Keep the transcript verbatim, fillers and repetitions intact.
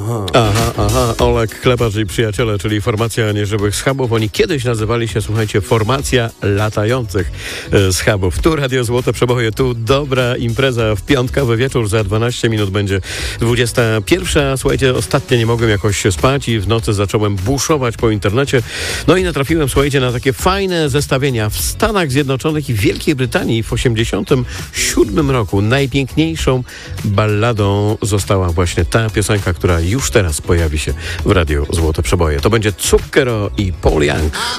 aha. Aha, aha, Olek Klepacz i przyjaciele, czyli formacja nieżywych schabów. Oni kiedyś nazywali się, słuchajcie, formacja latających e, schabów. Tu Radio Złote Przeboje, tu dobra impreza w piątkowy wieczór. Za dwanaście minut będzie dwudziesta pierwsza. Słuchajcie, ostatnio nie mogłem jakoś się spać i w nocy zacząłem buszować po internecie. No i natrafiłem, słuchajcie, na takie fajne zestawienia. W Stanach Zjednoczonych i Wielkiej Brytanii w osiemdziesiątym siódmym roku najpiękniejszą balladą została właśnie ta piosenka, która już teraz pojawi się w Radiu Złote Przeboje. To będzie Zucchero i Paul Young.